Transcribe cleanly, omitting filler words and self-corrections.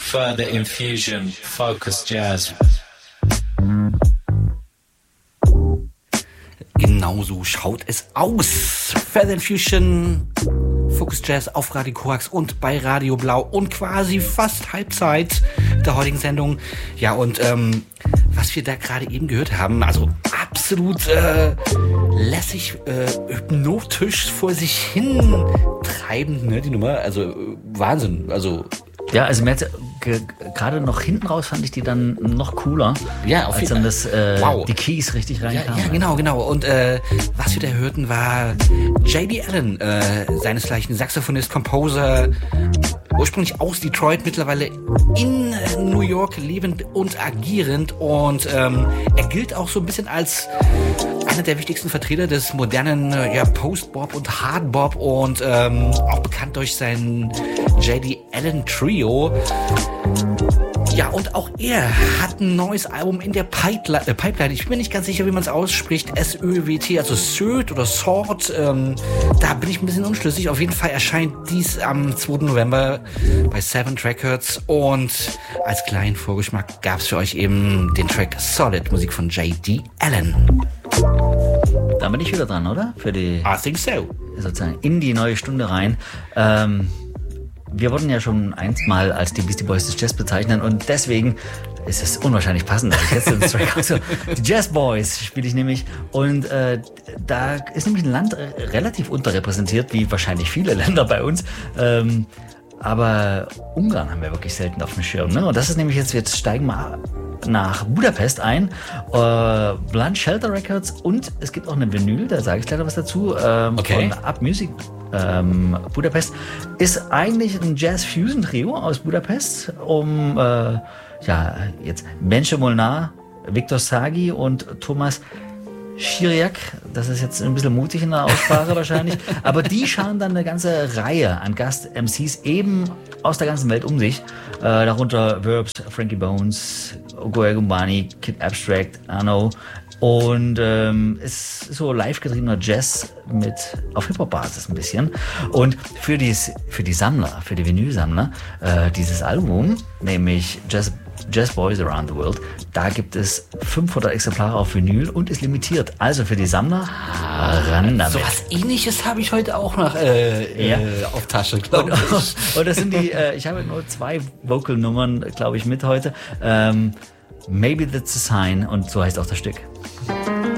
Further Infusion, Focus Jazz. Genau so schaut es aus. Further Infusion, Focus Jazz auf Radio Korax und bei Radio Blau und quasi fast Halbzeit der heutigen Sendung. Ja, und was wir da gerade eben gehört haben, also absolut lässig, hypnotisch vor sich hin treibend, ne, die Nummer. Also Wahnsinn, also... Ja, also mir hat gerade noch hinten raus fand ich die dann noch cooler. Ja, auf jeden Fall. Als dann wow. Die Keys richtig reinkamen. Ja, genau. Und was wir da hörten, war J.D. Allen, seinesgleichen Saxophonist, Composer, ursprünglich aus Detroit, mittlerweile in New York lebend und agierend. Und er gilt auch so ein bisschen als einer der wichtigsten Vertreter des modernen Post-Bop und Hard-Bop und auch bekannt durch sein J.D. Allen Trio. Ja, und auch er hat ein neues Album in der Pipeline. Ich bin mir nicht ganz sicher, wie man es ausspricht. S-Ö-W-T, also Söd oder Sword. Da bin ich ein bisschen unschlüssig. Auf jeden Fall erscheint dies am 2. November bei Seventh Records. Und als kleinen Vorgeschmack gab es für euch eben den Track Solid, Musik von J.D. Allen. Da bin ich wieder dran, oder? Für die, I think so. Sozusagen in die neue Stunde rein. Wir wurden ja schon einmal als die Beastie Boys des Jazz bezeichnen und deswegen ist es unwahrscheinlich passend, dass ich jetzt den Track also, die Jazz Boys spiele ich nämlich und da ist nämlich ein Land relativ unterrepräsentiert, wie wahrscheinlich viele Länder bei uns, aber Ungarn haben wir wirklich selten auf dem Schirm, ne? Und das ist nämlich jetzt steigen wir nach Budapest ein, Blunt Shelter Records und es gibt auch eine Vinyl, da sage ich gleich noch was dazu, von Up Music Budapest, ist eigentlich ein Jazz-Fusion-Trio aus Budapest, jetzt Bence Molnar, Viktor Sagi und Thomas Chiriak, das ist jetzt ein bisschen mutig in der Aussprache wahrscheinlich, aber die scharen dann eine ganze Reihe an Gast-MCs eben aus der ganzen Welt um sich, darunter Verbs, Frankie Bones, Ogoe Gumbani, Kid Abstract, Arno und ist so live getriebener Jazz mit auf Hip-Hop-Basis ein bisschen und für die Sammler, für die Vinyl-Sammler dieses Album, nämlich Jazz Boys Around the World, da gibt es 500 Exemplare auf Vinyl und ist limitiert. Also für die Sammler, ran damit. So was Ähnliches habe ich heute auch noch auf Tasche, glaube ich. Und das sind die, ich habe nur 2 Vocal-Nummern, glaube ich, mit heute. Maybe That's a Sign und so heißt auch das Stück.